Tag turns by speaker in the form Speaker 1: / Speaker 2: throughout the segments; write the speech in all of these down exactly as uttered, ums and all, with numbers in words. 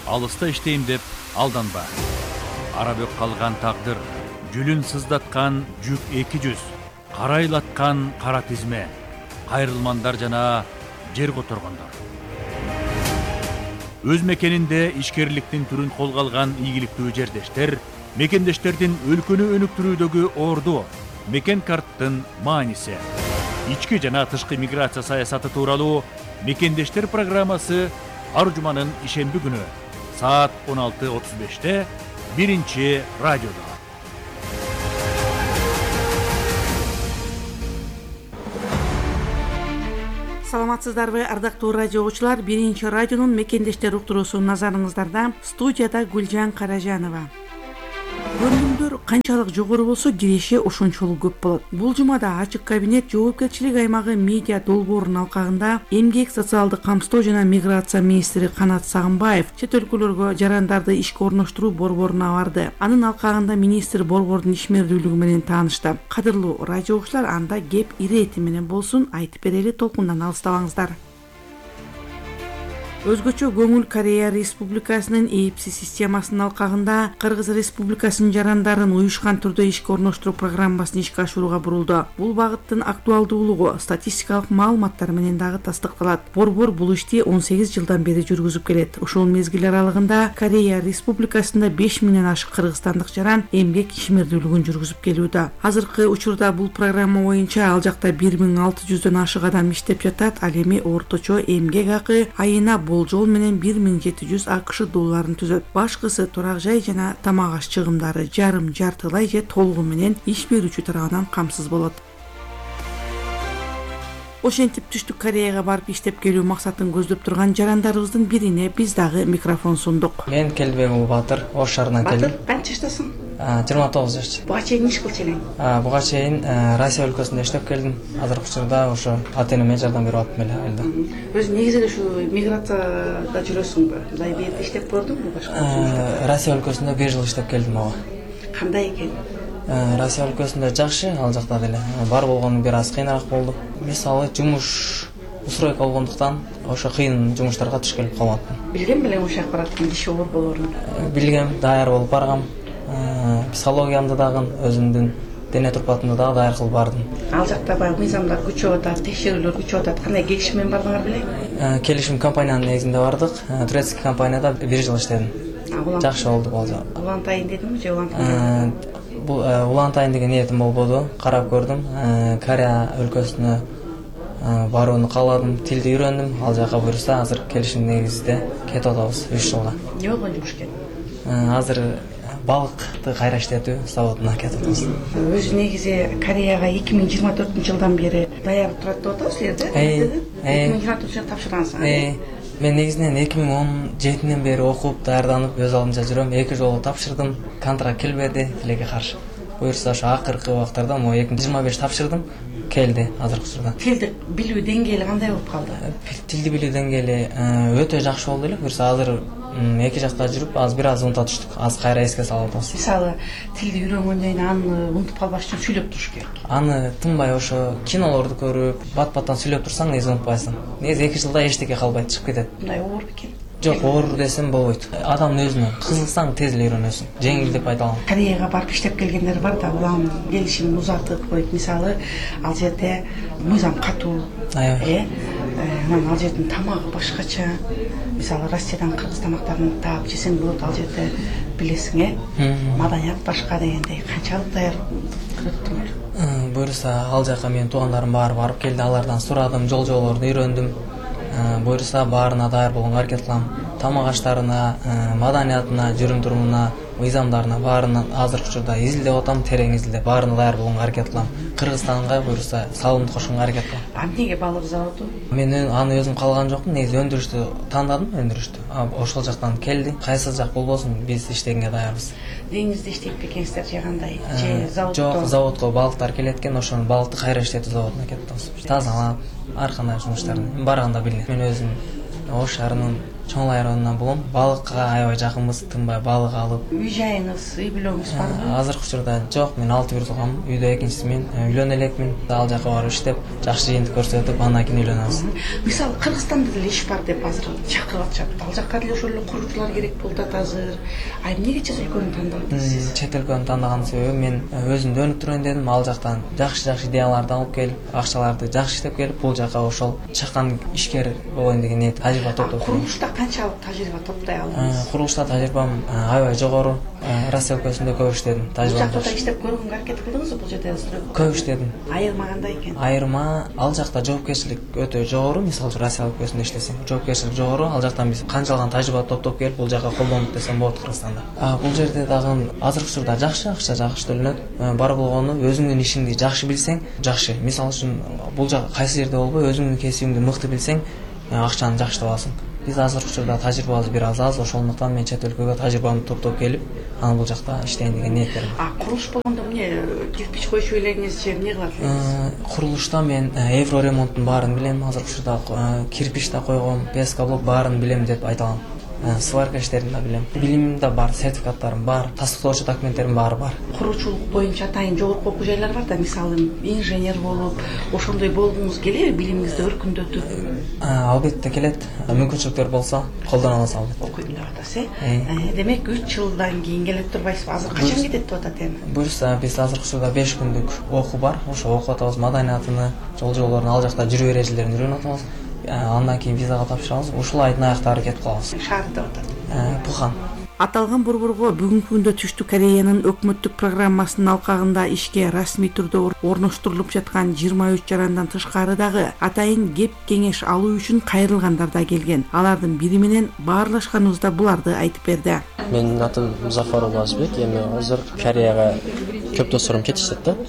Speaker 1: алыста иштейм деп алданба. Арабөк калган тагдыр, жүлүн сыздаткан жүк эки жүз, карайлаткан кара тизме, кайрылмандар жана жер которгондор. Өз мекенинде ишкерликтин түрүн колго алган ийгиликтүү жердештер, мекендештердин өлкөнү өнүктүрүүдөгү орду, мекен карттын мааниси. Ички жана тышкы миграция саясаты тууралуу Мекендештер программасы ар жуманын ишемби күнү саат он алты отуз беште биринчи радиодо.
Speaker 2: Саламатсыздарбы, ардактуу радио угуучулар? Биринчи радионун Мекендештер уктуруусу назарыңыздарда. Студияда Гүлжан Каражанова. Көрүнүмдөр канчалык жогору болсо, киреши ошончолук көп болот. Бул жумада ачык кабинет жоопкерчилик аймагы медиа долбоорунун алкагында эмгек, социалдык камсыздоо жана миграция министри Канат Сагынбаев чет өлкөлөргө жарандарды ишке орноштуруу борборуна барды. Анын алкагында министр борбордун ишмердүүлүгү менен таанышты. Кадырлуу радио угуучулар, анда кеп ирети менен болсун, айтып берели, толкундан алыстабаңыздар. Өзгөчө көңүл Корея Республикасынын ээпси системасынын алкагында Кыргыз Республикасынын жарандарын уюшкан түрдө ишке орноштуруу программасын ишке ашырууга бурулду. Бул багыттын актуалдуулугу статистикалык маалыматтар менен дагы тастыкталат. Борбор бул ишти он сегиз жылдан бери жүргүзүп келет. Ошол мезгил аралыгында Корея Республикасында беш миңден ашык кыргызстандык жаран эмгек ишмердүүлүгүн жүргүзүп келүүдө. Азыркы учурда бул программа боюнча ал жакта бир миң алты жүздөн ашык адам иштеп жатат. Ал эми орточо эмгек акы айына болжол менен бир миң жети жүз АКШ долларын түзөт. Башкысы турак жай жана тамак аш чыгымдары жарым, жартылай же толугу менен иш берүүчү тарабынан камсыз болот. Ошентип Түштүк Кореяга барып иштеп келүү максатын көздөп турган жарандарыбыздын бирине биз дагы микрофон сундук.
Speaker 3: Мен Келбек Батыр, Ош шаарынан келдим.
Speaker 2: Батыр, канча жаштасың?
Speaker 3: жыйырма тогуз жаш.
Speaker 2: Буга чейин иш кылчу элең?
Speaker 3: Буга чейин Россия өлкөсүндө иштеп келдим. Азыркы учурда ошо ата-энеме жардам берип атам эле айылда.
Speaker 2: Өзү негизи эле ушу миграцияда жүрөсүңбү? Мындай бир жерде иштеп көрдүңбү башка?
Speaker 3: Россия өлкөсүндө бир жыл иштеп келдим ага.
Speaker 2: Кандай экен?
Speaker 3: Россия өлкөсүндө жакшы, ал жакта деле. Бар болгону бир аз кыйыныраак болду. Мисалы, жумуш устройка болгондуктан ошо кыйын жумуштарга туш келип калмадым.
Speaker 2: Билген белең ошол жака бараткан киши борборлорун?
Speaker 3: Билгем, даяр болуп баргам. Психологиямды дагы, өзүмдүн дене турпатымды дагы даяр кылып бардым.
Speaker 2: Ал жакта баягы мыйзамдар күчөп атат, текшерүүлөр күчөп атат. Кандай келишим менен бардыңар белең?
Speaker 3: Келишим компаниянын негизинде бардык. Турецкий компанияда бир жыл иштедим. Жакшы болду бул.
Speaker 2: Улантайын дедимби же улантайын?
Speaker 3: Бул улантайын деген ниетим болбоду. Карап көрдүм. Корея өлкөсүнө барууну кааладым, тилди үйрөндүм. Ал жака буюрса, азыр келишим негизинде кетип атабыз үч жылга.
Speaker 2: Не болгон жумуш экен?
Speaker 3: Азыр балыкты кайра иштетүү заводуна кетип атабыз.
Speaker 2: Өзү негизи Кореяга эки миң жыйырма төртүнчү жылдан бери даяр турат деп атабыз силерде. эки миң жыйырма төртүнчү жылы тапшыргансың.
Speaker 3: Мен негизинен эки миң он жетиден бери окуп, даярданып, өз алдынча жүрөм. Эки жолу тапшырдым, контракт келбеди, тилекке каршы. Буюрса ошо акыркы убактарда мо эки миң жыйырма беш тапшырдым, келди азыркы учурда.
Speaker 2: Тилди билүү деңгээли кандай болуп калды?
Speaker 3: Тилди билүү деңгээли өтө жакшы болду эле. Буюрса азыр эки жакта жүрүп, аз бир аз унута түштүк. Аз кайра эске салып атабыз. Мисалы,
Speaker 2: тилди үйрөнгөндөн кийин аны унутуп калбаш үчүн сүйлөп туруш керек.
Speaker 3: Аны тынбай ошо кинолорду көрүп, бат-баттан сүйлөп турсаң, негизи унутпайсың. Негизи эки жылда эчтеке калбайт, чыгып кетет.
Speaker 2: Мындай оор бекен?
Speaker 3: Жок, оор десем болбойт. Адамдын өзүнө кызыксаң тез эле үйрөнөсүң. Жеңил деп айта алам.
Speaker 2: Кореяга барып иштеп келгендер бар да, улам келишимин узартып коюп, мисалы, ал жерде мыйзам катуу, э, анан ал жердин тамагы башкача. Мисалы, Россиядан кыргыз тамактарын таап жесең болот, ал жерде билесиң, э, маданият башка дегендей. Канчалык даяр көрөттүңөр?
Speaker 3: Буюрса, ал жака менин туугандарым баары барып келди, алардан сурадым, жол жолорду үйрөндүм. Буюрса, баарына даяр болгонго аракет кылам. Тамак аштарына, маданиятына, жүрүм турумуна, мыйзамдарына баарына азыркы учурда изилдеп атам, терең изилдеп, баарына даяр болгонго аракет кылам. Кыргызстанга буюрса, салымды кошконго аракет кылам.
Speaker 2: Эмнеге балык заводу?
Speaker 3: Мен аны өзүм калган жокмун, негизи өндүрүштү тандадым, өндүрүштү. Ошол жактан келди. Кайсы жак болбосун, биз иштегенге даярбыз.
Speaker 2: Деңизде иштеп бекенсиздер же кандай? Же заводдо?
Speaker 3: Жок, заводко балыктар келет экен, ошону балыкты кайра иштетүү заводуна кетип атабыз. Тазалап, ар кандай жумуштарды барганда билет. Мен өзүм Ош шаарынын Чоң айылынан болом. Балыкка аябай жакынбыз, тынбай балык алып.
Speaker 2: Үй жайыңыз, үй бүлөгүңүз барбы?
Speaker 3: Азыркы учурда жок, мен алты бир туугам. Үйдө экинчиси мен. Үйлөнө элекмин. Ал жака барып иштеп, жакшы жыйынтык көрсөтүп, андан кийин үйлөнөбүз.
Speaker 2: Мисалы Кыргызстанда деле иш бар деп азыр чакырып атышат. Ал жакка деле ошол эле куручулар керек болуп атат азыр. Ай эмнеге чет өлкөнү тандадыңыз?
Speaker 3: Чет өлкөнү тандаган себебим мен өзүмдү өнүктүрөйүн дедим. Ал жактан жакшы-жакшы идеяларды алып келип, акчаларды жакшы иштеп келип, бул жака ошол чакан ишкер болоюн деген ниет, тажрыйба топтоп.
Speaker 2: Курулушта канчалык тажрыйба топтой алдыңыз?
Speaker 3: Курулушта тажрыйбам аябай жогору. Россия өлкөсүндө көп иштедим.
Speaker 2: Бул жакта да иштеп көргөнгө аракет кылдыңызбы бул жерде?
Speaker 3: Көп иштедим.
Speaker 2: Айырма кандай экен?
Speaker 3: Айырма ал жакта жоопкерчилик өтө жогору. Мисалы үчүн Россия өлкөсүндө иштесең, жоопкерчилик жогору. Ал жактан биз канчалган тажрыйба топтоп келип, бул жака колдонуп десем болот Кыргызстанда. А бул жерде дагы азыркы учурда жакшы акча жакшы төлөнөт. Бар болгону өзүңдүн ишиңди жакшы билсең, жакшы. Мисалы үчүн бул жак кайсы жерде болбой, өзүңдүн кесибиңди мыкты билсең, акчаны жакшы табасың. Биз азыркы учурда тажрыйбабыз бир аз аз, ошондуктан мен чет өлкөгө тажрыйбамды топтоп келип, анан бул жакта иштейин деген ниеттемин.
Speaker 2: А курулуш болгондо эмне кирпич коюшу элегиңиз же эмне кылат элеңиз?
Speaker 3: Курулушта мен евро ремонттун баарын билем. Азыркы учурда кирпич да койгом, песка блок баарын билем деп айта алам. Сварка иштерин да билем. Билимим да бар, сертификаттарым бар, тастыктоочу документтерим баары бар.
Speaker 2: Куруучулук боюнча атайын жогорку окуу жайлар бар да, мисалы инженер болуп, ошондой болгуңуз келеби, билимиңизди өркүндөтүп?
Speaker 3: Албетте келет. Мүмкүнчүлүктөр болсо колдоно аласыз албетте.
Speaker 2: Окуйм деп атасыз, э? Демек үч жылдан кийин келип турбайсызбы? Азыр качан кетет деп атат эми?
Speaker 3: Буюрса, биз азыркы учурда беш күндүк окуу бар. Ошо окуп атабыз, маданиятыны, жол-жолорун, ал жакта жүрүү эрежелерин үйрөнүп атабыз. Андан кийин визага тапшырабыз. Ушул айдын аяктары кетип калабыз.
Speaker 2: Шаар деп атат.
Speaker 3: Пухан.
Speaker 2: Аталган борборго бүгүнкү күндө Түштүк Кореянын өкмөттүк программасынын алкагында ишке расмий түрдө орноштурулуп жаткан жыйырма үч жарандан тышкары дагы атайын кеп кеңеш алуу үчүн кайрылгандар да келген. Алардын бири менен баарлашканыбызда буларды айтып берди.
Speaker 4: Менин атым Музафаров Азбек. Эми азыр Кореяга көп досторум кетишет да.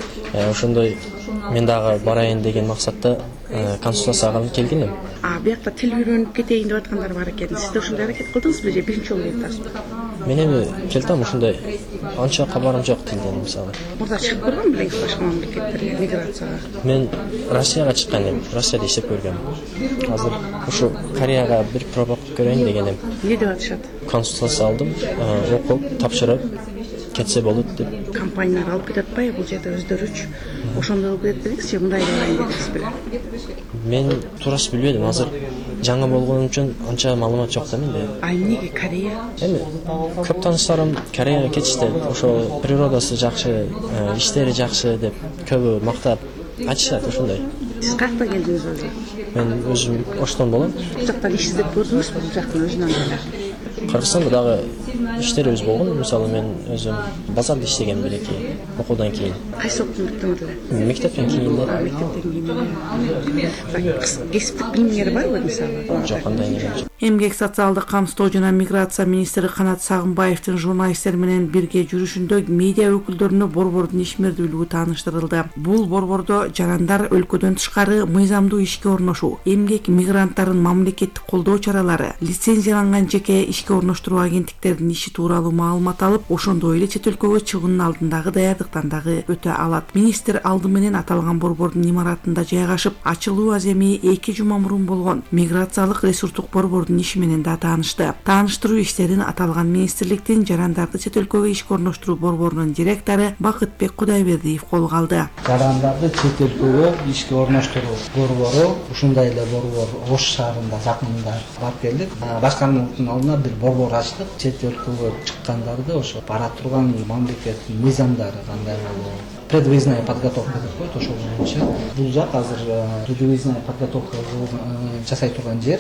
Speaker 4: Ошондой мен дагы барайын деген максатта консультацияга келгенмин.
Speaker 2: А биякта тил үйрөнүп кетейин деп аткандар бар экен. Сиз да ошондой аракет кылдыңызбы же биринчи жолу кетасызбы?
Speaker 4: Мен эми келтем ошондой анча кабарым жок тилден мисалы.
Speaker 2: Мурда чыгып көргөн белеңиз башка мамлекеттерге миграцияга?
Speaker 4: Мен Россияга чыккан элем, Россияда иштеп көргөм. Азыр ушу Кореяга бир проба кылып көрөйүн дегенем.
Speaker 2: Эмне деп атышат?
Speaker 4: Консультация алдым, окуп, тапшырып кетсе болот деп.
Speaker 2: Компаниялар алып кетет атпайбы бул жерде өздөрүчү? Ошондой алып кетет белеңизчи, мындай барайын дедиңизби?
Speaker 4: Мен туурасы билбедим, азыр жаңы болгон үчүн анча маалымат жок да менде.
Speaker 2: А эмнеге Корея?
Speaker 4: Эми көп тааныштарым Кореяга кетишти. Ошо природасы жакшы, иштери жакшы деп көбү мактап айтышат ошондой.
Speaker 2: Сиз каяктан келдиңиз өзү?
Speaker 4: Мен өзүм Оштон болом.
Speaker 2: Бул жактан иш издеп көрдүңүзбү бул жактын өзүнөн эле?
Speaker 4: Кыргызстанда дагы иштерибиз болгон. Мисалы мен өзүм базарда иштегем бирки окуудан кийин.
Speaker 2: Кайсы окууну бүттүңүз эле?
Speaker 4: Мектептен кийин да.
Speaker 2: Мектептен кийин. Кесиптик билимиңер барбы мисалы?
Speaker 4: Жок, андай неме жок.
Speaker 2: Эмгек социалдык камсыздоо жана миграция министри Канат Сагынбаевдин журналисттер менен бирге жүрүшүндө медиа өкүлдөрүнө борбордун ишмердүүлүгү тааныштырылды. Бул борбордо жарандар өлкөдөн тышкары мыйзамдуу ишке орношуу, эмгек мигранттарын мамлекеттик колдоо чаралары, лицензияланган жеке ишке орноштуруу агенттиктердин иши тууралуу маалымат алып, ошондой эле чет өлкөгө чыгуунун алдындагы даярдыктан дагы өтө алат. Министр алды менен аталган борбордун имаратында жайгашып, ачылуу аз эми эки жума мурун болгон миграциялык ресурстук борбордун иши менен да таанышты. Тааныштыруу иштерин аталган министрликтин жарандарды чет өлкөгө ишке орноштуруу борборунун директору Бакытбек Кудайбердиев колго алды.
Speaker 5: Жарандарды чет өлкөгө ишке орноштуруу борбору ушундай эле борбор Ош шаарында жакында барып келдик. Башкармалыктын алдына бир борбор ачтык. Чет өлкөгө чыккандарды ошо бара турган мамлекеттин мыйзамдары кандай болуу, предвыездная подготовка деп коет, ошол боюнча. Бул жак азыр предвыездная подготовка жасай турган жер.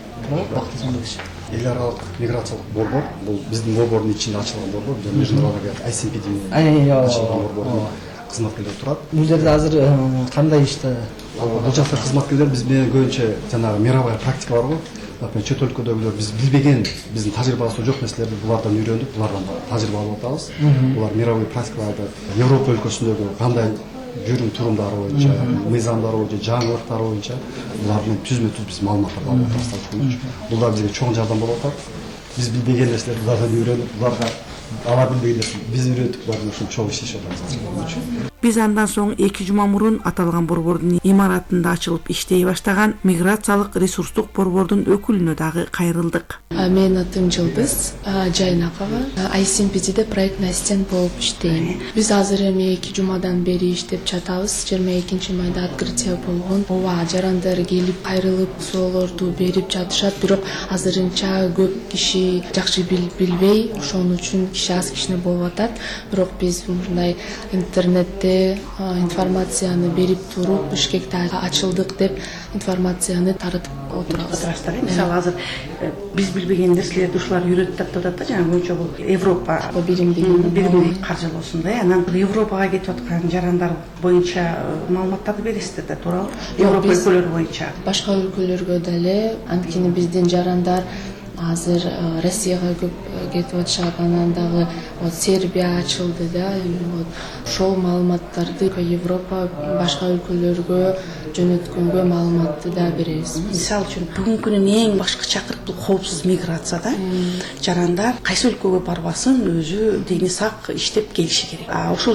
Speaker 6: Эл аралык миграциялык борбор, бул биздин борбордун ичинде ачылган борбор, международный ай си пи деген ачылган борбордун кызматкерлери турат.
Speaker 5: Бул жерде азыр кандай иште?
Speaker 6: Бул жакта кызматкерлер биз менен көбүнчө жанагы мировая практика барго. Чет өлкөдөгүлөр биз билбеген, биздин тажрыйбабызда жок нерселерди булардан үйрөндүк, булардан тажрыйба алып атабыз. Булар мировой практикаларды Европа өлкөсүндөгү кандай жүрүм турумдары боюнча, мыйзамдары боюнча, жаңылыктары боюнча булардын түзмө-түз биз маалыматтарды алып атабыз. Бул да бизге чоң жардам болуп атат. Биз билбеген нерселерди булардан үйрөнүп, буларга ала билбеген нерсе биз үйрөтүп, булардан ушул чоң иш иштеп атабыз.
Speaker 2: Биз андан соң эки жума мурун аталган борбордун имаратында ачылып иштей баштаган миграциялык ресурстук борбордун өкүлүнө дагы кайрылдык.
Speaker 7: Менин атым Жылдыз Жайнакова. ай си эм пи диде проектный ассистент болуп иштейм. Биз азыр эми эки жумадан бери иштеп жатабыз. жыйырма экинчи майда открытие болгон. Ооба, жарандар келип кайрылып суроолорду берип жатышат, бирок азырынча көп киши жакшы билбей, ошон үчүн киши аз кичине болуп атат. Бирок биз мындай интернетте информацияны берип туруп, Бишкекте ачылдык деп информацияны таратып отурабыз.
Speaker 2: Мисалы азыр биз билбеген нерселерди ушулар үйрөтүп атат да, жана боюнча бул Европа биримдиги каржылоосун да. Анан Европага кетип аткан жарандар боюнча маалыматтарды бересиздер да, туурабы? Европа өлкөлөрү боюнча.
Speaker 7: Башка өлкөлөргө деле, анткени биздин жарандар азыр Россияга көп кетип атышат, анан дагы вот Сербия ачылды да. Вот ошол маалыматтарды Европа башка өлкөлөргө жөнөткөнгө маалыматты да беребиз.
Speaker 2: Мисалы үчүн бүгүнкү күнүн эң башкы чакырык бул коопсуз миграция да. Жарандар кайсы өлкөгө барбасын өзү дени сак иштеп келиши керек. А ошол